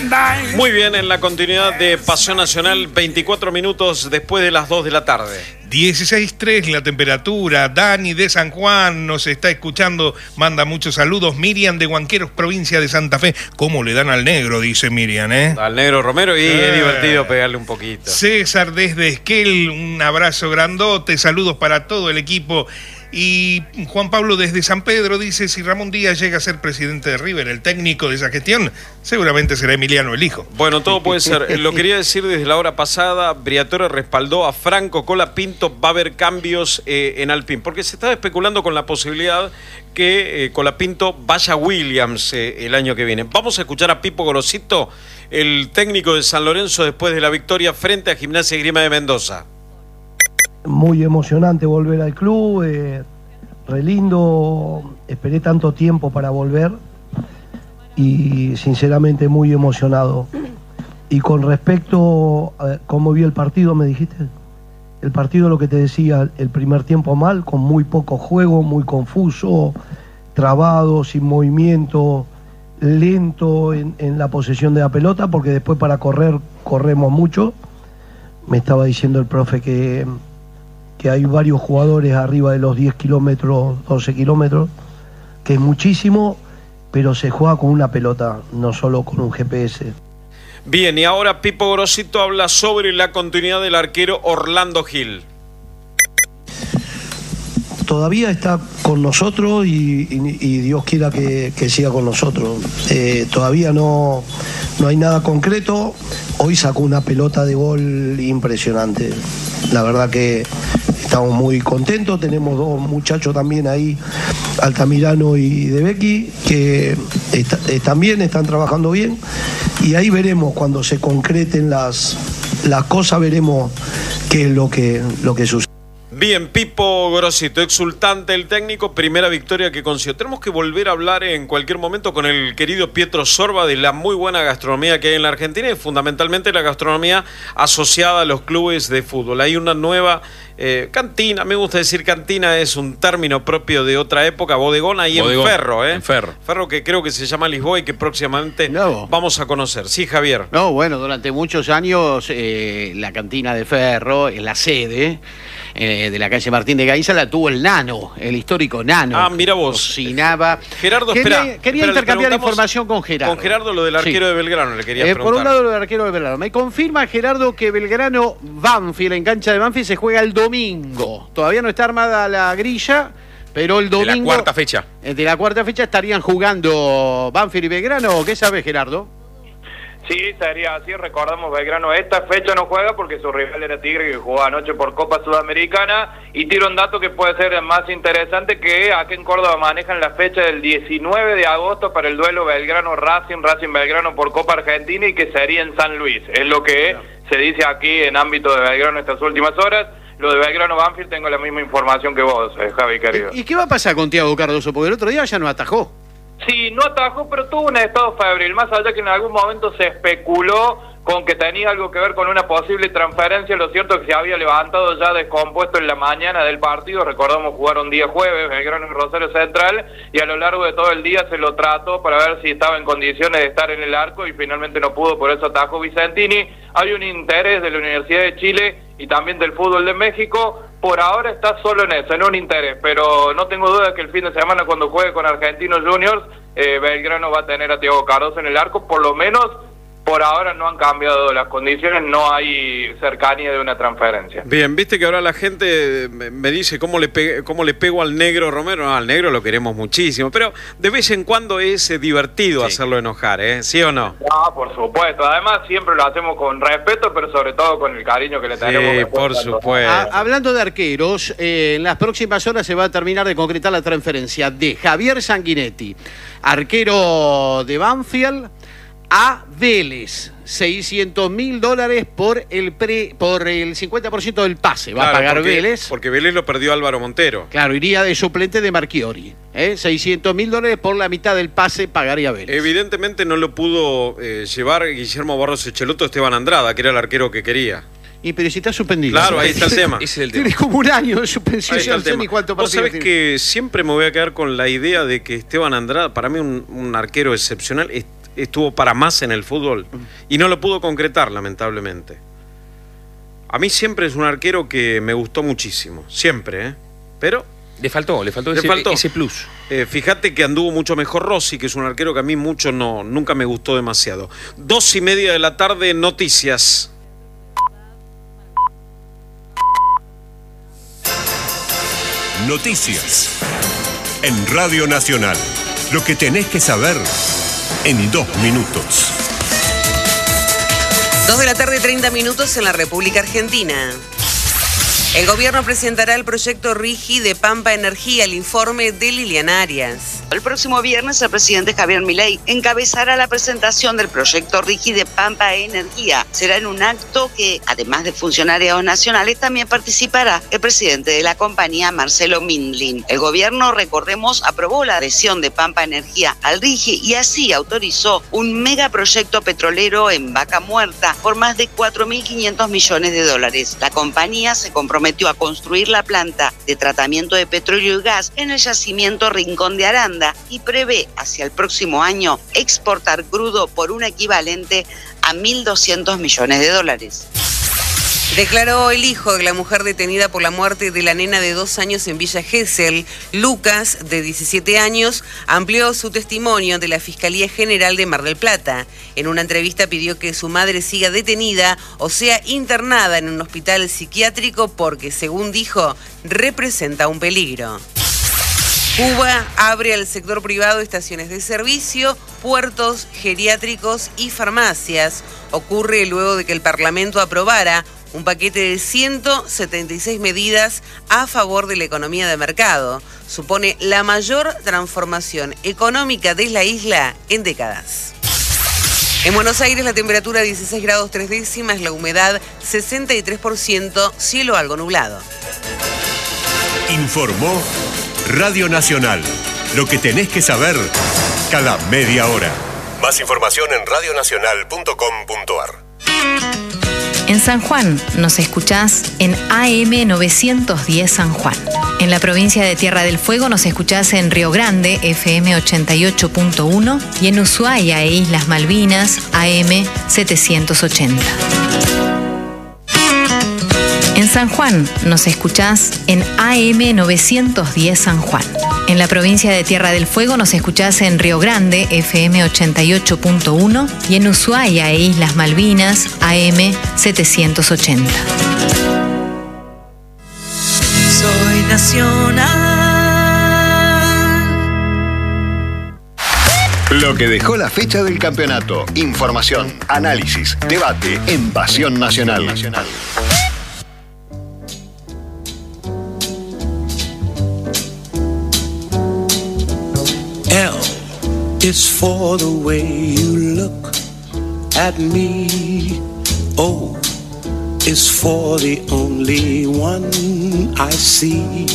Muy bien, en la continuidad de Pasión Nacional, 24 minutos después de las 2 de la tarde. 16.3 la temperatura. Dani de San Juan nos está escuchando, manda muchos saludos. Miriam de Huanqueros, provincia de Santa Fe. ¿Cómo le dan al negro? Dice Miriam, Al negro Romero, y es divertido pegarle un poquito. César desde Esquel, un abrazo grandote, saludos para todo el equipo. Y Juan Pablo desde San Pedro dice, si Ramón Díaz llega a ser presidente de River, el técnico de esa gestión, seguramente será Emiliano el hijo. Bueno, todo puede ser. Lo quería decir desde la hora pasada, Briatore respaldó a Franco Colapinto, va a haber cambios en Alpine, porque se estaba especulando con la posibilidad que Colapinto vaya a Williams el año que viene. Vamos a escuchar a Pipo Gorosito, el técnico de San Lorenzo, después de la victoria frente a Gimnasia y Esgrima de Mendoza. Muy emocionante volver al club, re lindo, esperé tanto tiempo para volver y sinceramente muy emocionado. Y con respecto a cómo vi el partido, me dijiste, el partido, lo que te decía, el primer tiempo mal, con muy poco juego, muy confuso, trabado, sin movimiento, lento en la posesión de la pelota, porque después para correr, corremos mucho. Me estaba diciendo el profe que hay varios jugadores arriba de los 10 kilómetros, 12 kilómetros, que es muchísimo, pero se juega con una pelota, no solo con un GPS. Bien, y ahora Pipo Gorosito habla sobre la continuidad del arquero Orlando Gil. Todavía está con nosotros y Dios quiera que siga con nosotros. Todavía no hay nada concreto. Hoy sacó una pelota de gol impresionante. La verdad que estamos muy contentos. Tenemos dos muchachos también ahí, Altamirano y De Becchi, que también están trabajando bien. Y ahí veremos, cuando se concreten las cosas, veremos qué es lo que sucede. Bien, Pipo Gorosito, exultante el técnico, primera victoria que consiguió. Tenemos que volver a hablar en cualquier momento con el querido Pietro Sorba de la muy buena gastronomía que hay en la Argentina y fundamentalmente la gastronomía asociada a los clubes de fútbol. Hay una nueva cantina, me gusta decir cantina, es un término propio de otra época, bodegón ahí en Ferro. En Ferro. Ferro, que creo que se llama Lisboa y que próximamente vamos a conocer. Sí, Javier. No, bueno, durante muchos años la cantina de Ferro, en la sede de la calle Martín de Gainza, la tuvo el Nano, el histórico Nano. Ah, mira vos. Cocinaba. Gerardo, quería intercambiar información con Gerardo. Con Gerardo lo del arquero de Belgrano le quería preguntar. Por un lado lo del arquero de Belgrano. Me confirma Gerardo que Belgrano, Banfield, en cancha de Banfield, se juega el domingo. Todavía no está armada la grilla, pero el domingo... De la cuarta fecha. De la cuarta fecha estarían jugando Banfield y Belgrano. ¿Qué sabe Gerardo? Sí, sería así. Recordamos, Belgrano esta fecha no juega porque su rival era Tigre, que jugó anoche por Copa Sudamericana. Y tiro un dato que puede ser más interesante, que aquí en Córdoba manejan la fecha del 19 de agosto para el duelo Belgrano-Racing, Racing-Belgrano por Copa Argentina, y que sería en San Luis. Es lo que se dice aquí en ámbito de Belgrano estas últimas horas. Lo de Belgrano-Banfield tengo la misma información que vos, Javi, querido. ¿Y qué va a pasar con Thiago Cardoso? Porque el otro día ya no atajó. Sí, no atajó, pero tuvo un estado febril, más allá que en algún momento se especuló con que tenía algo que ver con una posible transferencia. Lo cierto es que se había levantado ya descompuesto en la mañana del partido. Recordamos, jugaron día jueves, Belgrano y Rosario Central, y a lo largo de todo el día se lo trató para ver si estaba en condiciones de estar en el arco, y finalmente no pudo, por eso atajó Vicentini. Hay un interés de la Universidad de Chile y también del fútbol de México. Por ahora está solo en eso, en un interés, pero no tengo duda que el fin de semana, cuando juegue con Argentinos Juniors, Belgrano va a tener a Thiago Cardoso en el arco. Por lo menos por ahora no han cambiado las condiciones, no hay cercanía de una transferencia. Bien, viste que ahora la gente me dice cómo le pego al negro Romero. No, al negro lo queremos muchísimo, pero de vez en cuando es divertido hacerlo enojar, ¿eh? ¿Sí o no? No, por supuesto. Además siempre lo hacemos con respeto, pero sobre todo con el cariño que le tenemos. Sí, por supuesto. Hablando de arqueros, en las próximas horas se va a terminar de concretar la transferencia de Javier Sanguinetti, arquero de Banfield, a Vélez. $600.000 por el 50% del pase. Va a pagar Vélez. Porque Vélez lo perdió Álvaro Montero. Claro, iría de suplente de Marchiori. $600.000 por la mitad del pase pagaría Vélez. Evidentemente no lo pudo llevar Guillermo Barros Echeloto, Esteban Andrada, que era el arquero que quería. Y pero si está suspendido. Claro, ahí está el tema. Tiene como un año de suspensión. Ahí está el tema. Vos sabés que siempre me voy a quedar con la idea de que Esteban Andrada, para mí un arquero excepcional, estuvo para más en el fútbol y no lo pudo concretar, lamentablemente. A mí siempre es un arquero que me gustó muchísimo, siempre, pero... Le faltó ese plus. Fíjate que anduvo mucho mejor Rossi, que es un arquero que a mí nunca me gustó demasiado. 2:30 de la tarde, noticias. Noticias en Radio Nacional. Lo que tenés que saber en 2 minutos. 2 de la tarde, 30 minutos en la República Argentina. El gobierno presentará el proyecto RIGI de Pampa Energía, el informe de Liliana Arias. El próximo viernes el presidente Javier Milei encabezará la presentación del proyecto RIGI de Pampa Energía. Será en un acto que, además de funcionarios nacionales, también participará el presidente de la compañía, Marcelo Mindlin. El gobierno, recordemos, aprobó la adhesión de Pampa Energía al RIGI y así autorizó un megaproyecto petrolero en Vaca Muerta por más de 4.500 millones de dólares. La compañía se comprometió a construir la planta de tratamiento de petróleo y gas en el yacimiento Rincón de Aranda y prevé hacia el próximo año exportar crudo por un equivalente a 1.200 millones de dólares. Declaró el hijo de la mujer detenida por la muerte de la nena de 2 años en Villa Gesell. Lucas, de 17 años, amplió su testimonio ante la Fiscalía General de Mar del Plata. En una entrevista pidió que su madre siga detenida o sea internada en un hospital psiquiátrico porque, según dijo, representa un peligro. Cuba abre al sector privado estaciones de servicio, puertos, geriátricos y farmacias. Ocurre luego de que el Parlamento aprobara un paquete de 176 medidas a favor de la economía de mercado. Supone la mayor transformación económica de la isla en décadas. En Buenos Aires la temperatura 16 grados 3 décimas, la humedad 63%, cielo algo nublado. Informó Radio Nacional. Lo que tenés que saber cada media hora. Más información en radionacional.com.ar. En San Juan nos escuchás en AM 910 San Juan. En la provincia de Tierra del Fuego nos escuchás en Río Grande, FM 88.1, y en Ushuaia e Islas Malvinas, AM 780. En San Juan nos escuchás en AM 910 San Juan. En la provincia de Tierra del Fuego nos escuchás en Río Grande, FM 88.1, y en Ushuaia e Islas Malvinas, AM 780. Soy nacional. Lo que dejó la fecha del campeonato. Información, análisis, debate en Pasión Nacional. L is for the way you look at me. O is for the only one I see.